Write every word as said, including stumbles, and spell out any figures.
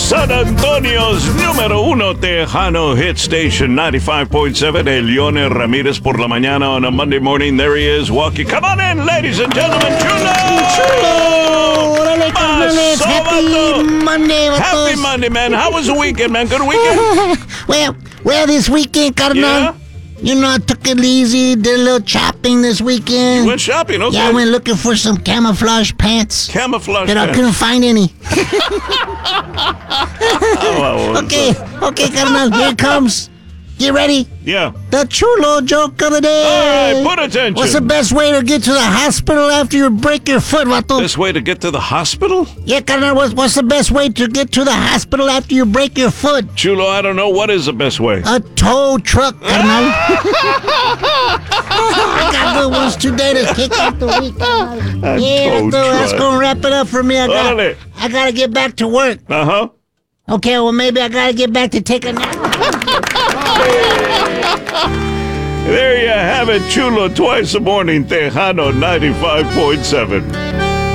San Antonio's número uno Tejano hit station, ninety-five point seven. El Leone Ramirez por la mañana on a Monday morning. There he is walking. Come on in, ladies and gentlemen. Chulo! Chulo! Órale, carnales. Happy Monday, vatos. Happy Monday, man. How was the weekend, man? Good weekend? well, well, this weekend, carnal. Yeah? You know, I took it easy, did a little shopping this weekend. You went shopping, okay. Yeah, I went looking for some camouflage pants. Camouflage But pants. I couldn't find any. Oh, okay, okay, carnal, here it comes. You ready? Yeah. The chulo joke of the day. All right, put attention. What's the best way to get to the hospital after you break your foot, vato? Best way to get to the hospital? Yeah, carnal, what's, what's the best way to get to the hospital after you break your foot? Chulo, I don't know. What is the best way? A tow truck, carnal. I got good ones today to kick out the week. A Yeah, tow vato, that's truck. gonna wrap it up for me. I got, Órale. I gotta get back to work. Uh-huh. Okay, well, maybe I gotta get back to take a nap. There you have it, Chulo, twice a morning, Tejano ninety-five point seven.